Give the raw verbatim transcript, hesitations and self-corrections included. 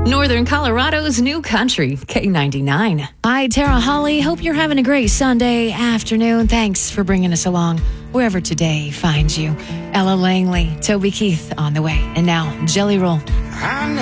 Northern Colorado's new country, K ninety-nine. Hi, Tara Holly. Hope you're having a great Sunday afternoon. Thanks for bringing us along wherever today finds you. Ella Langley, Toby Keith on the way. And now, Jelly Roll. I